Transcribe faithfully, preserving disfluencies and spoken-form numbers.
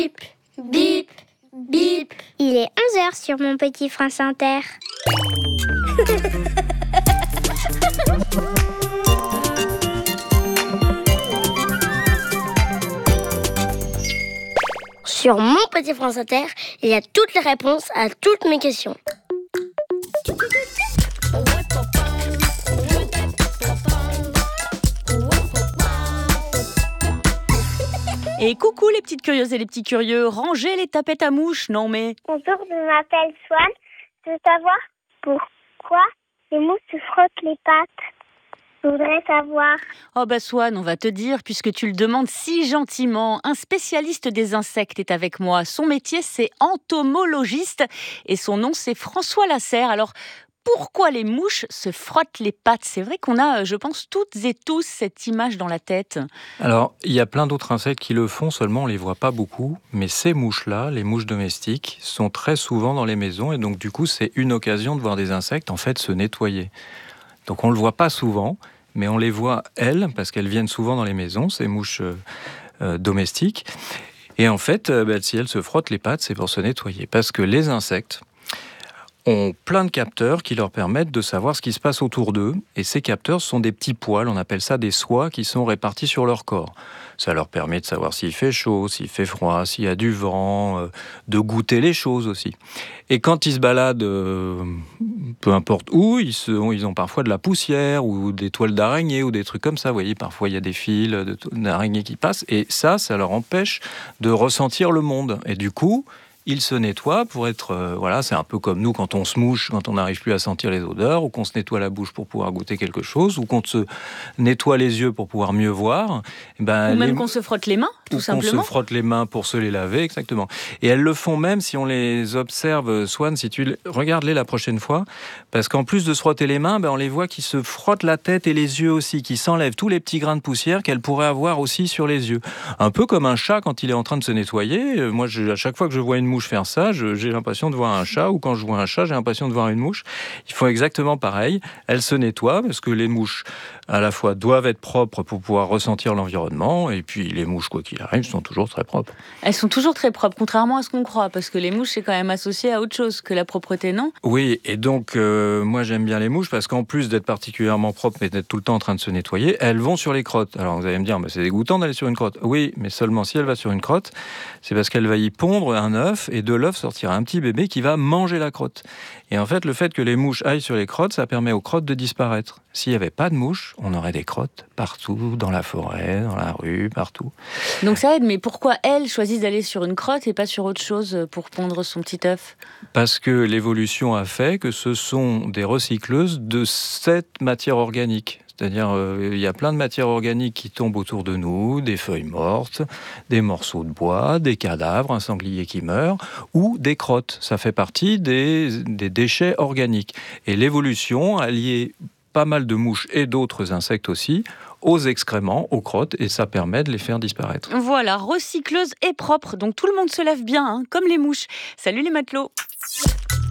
Bip, bip, bip. Il est onze heures sur mon petit France Inter. Sur mon petit France Inter, il y a toutes les réponses à toutes mes questions. Et coucou les petites curieuses et les petits curieux, rangez les tapettes à mouches, non mais... Bonjour, je m'appelle Swan. Je veux savoir pourquoi les mouches se frottent les pattes. Je voudrais savoir. Oh bah Swan, on va te dire, puisque tu le demandes si gentiment. Un spécialiste des insectes est avec moi. Son métier, c'est entomologiste et son nom, c'est François Lasserre. Alors, pourquoi les mouches se frottent les pattes ? C'est vrai qu'on a, je pense, toutes et tous cette image dans la tête. Alors, il y a plein d'autres insectes qui le font, seulement on ne les voit pas beaucoup. Mais ces mouches-là, les mouches domestiques, sont très souvent dans les maisons. Et donc, du coup, c'est une occasion de voir des insectes, en fait, se nettoyer. Donc, on ne le voit pas souvent, mais on les voit, elles, parce qu'elles viennent souvent dans les maisons, ces mouches euh, euh, domestiques. Et en fait, euh, bah, si elles se frottent les pattes, c'est pour se nettoyer. Parce que les insectes ont plein de capteurs qui leur permettent de savoir ce qui se passe autour d'eux. Et ces capteurs sont des petits poils, on appelle ça des soies, qui sont répartis sur leur corps. Ça leur permet de savoir s'il fait chaud, s'il fait froid, s'il y a du vent, euh, de goûter les choses aussi. Et quand ils se baladent, euh, peu importe où, ils, se, ils ont parfois de la poussière ou des toiles d'araignée ou des trucs comme ça. Vous voyez, parfois il y a des fils de, d'araignées qui passent. Et ça, ça leur empêche de ressentir le monde. Et du coup... ils se nettoient pour être... Euh, voilà, c'est un peu comme nous quand on se mouche, quand on n'arrive plus à sentir les odeurs, ou qu'on se nettoie la bouche pour pouvoir goûter quelque chose, ou qu'on se nettoie les yeux pour pouvoir mieux voir. Et ben, Ou même les... qu'on se frotte les mains, tout ou simplement. qu'on se frotte les mains pour se les laver, exactement. Et elles le font même si on les observe. Swan, si tu... regarde-les la prochaine fois, parce qu'en plus de se frotter les mains, ben, on les voit qui se frottent la tête et les yeux aussi, qui s'enlèvent tous les petits grains de poussière qu'elles pourraient avoir aussi sur les yeux. Un peu comme un chat quand il est en train de se nettoyer. Moi, je, à chaque fois que je vois une mouche faire ça, je, j'ai l'impression de voir un chat, ou quand je vois un chat, j'ai l'impression de voir une mouche. Ils font exactement pareil. Elles se nettoient parce que les mouches, à la fois, doivent être propres pour pouvoir ressentir l'environnement, et puis les mouches, quoi qu'il arrive, sont toujours très propres. Elles sont toujours très propres, contrairement à ce qu'on croit, parce que les mouches, c'est quand même associé à autre chose que la propreté, non ? Oui, et donc, euh, moi, j'aime bien les mouches parce qu'en plus d'être particulièrement propres et d'être tout le temps en train de se nettoyer, elles vont sur les crottes. Alors, vous allez me dire, bah, c'est dégoûtant d'aller sur une crotte. Oui, mais seulement si elle va sur une crotte, c'est parce qu'elle va y pondre un œuf, et de l'œuf sortira un petit bébé qui va manger la crotte. Et en fait, le fait que les mouches aillent sur les crottes, ça permet aux crottes de disparaître. S'il n'y avait pas de mouches, on aurait des crottes partout, dans la forêt, dans la rue, partout. Donc ça aide, mais pourquoi elles choisissent d'aller sur une crotte et pas sur autre chose pour pondre son petit œuf ? Parce que l'évolution a fait que ce sont des recycleuses de cette matière organique. C'est-à-dire, euh, il y a plein de matières organiques qui tombent autour de nous, des feuilles mortes, des morceaux de bois, des cadavres, un sanglier qui meurt, ou des crottes. Ça fait partie des, des déchets organiques. Et l'évolution a lié pas mal de mouches et d'autres insectes aussi aux excréments, aux crottes, et ça permet de les faire disparaître. Voilà, recycleuse et propre, donc tout le monde se lave bien, hein, comme les mouches. Salut les matelots.